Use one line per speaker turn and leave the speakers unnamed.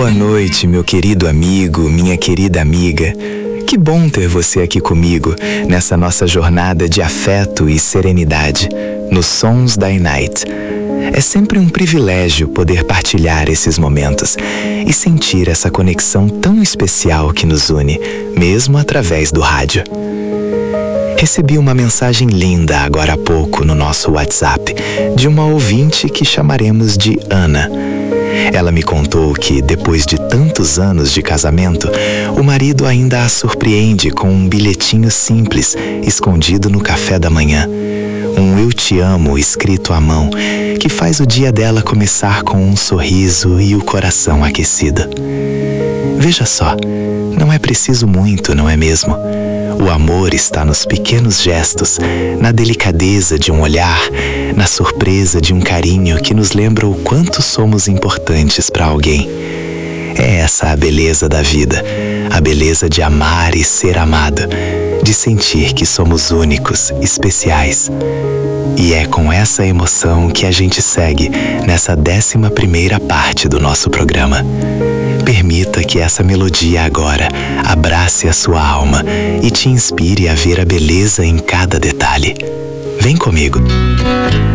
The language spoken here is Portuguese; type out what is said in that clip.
Boa noite, meu querido amigo, minha querida amiga. Que bom ter você aqui comigo nessa nossa jornada de afeto e serenidade, nos Sons da Night. É sempre um privilégio poder partilhar esses momentos e sentir essa conexão tão especial que nos une, mesmo através do rádio. Recebi uma mensagem linda agora há pouco no nosso WhatsApp de uma ouvinte que chamaremos de Ana. Ela me contou que, depois de tantos anos de casamento, o marido ainda a surpreende com um bilhetinho simples, escondido no café da manhã. Um "eu te amo" escrito à mão, que faz o dia dela começar com um sorriso e o coração aquecido. Veja só, não é preciso muito, não é mesmo? O amor está nos pequenos gestos, na delicadeza de um olhar, na surpresa de um carinho que nos lembra o quanto somos importantes para alguém. É essa a beleza da vida, a beleza de amar e ser amado, de sentir que somos únicos, especiais. E é com essa emoção que a gente segue nessa 11ª parte do nosso programa. Permita que essa melodia agora abrace a sua alma e te inspire a ver a beleza em cada detalhe. Vem comigo!